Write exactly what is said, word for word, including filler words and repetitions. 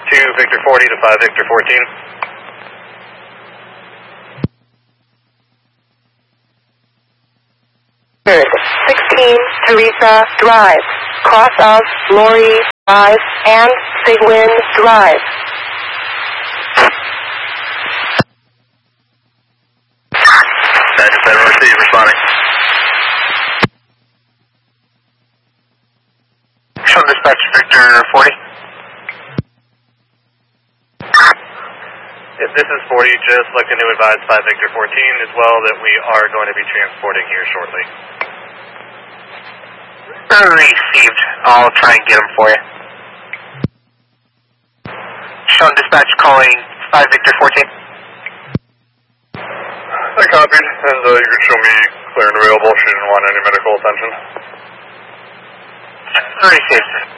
two Victor forty to five Victor fourteen. sixteen Teresa Drive, cross of Lori Drive and Sigwin Drive. Badger seven, receive, responding. Show dispatch Victor forty. If this is forty, just looking to advise five Victor fourteen as well that we are going to be transporting here shortly. Received. I'll try and get them for you. Show dispatch calling five Victor fourteen. I copied, and uh, you can show me clear and available. She didn't want any medical attention. Received.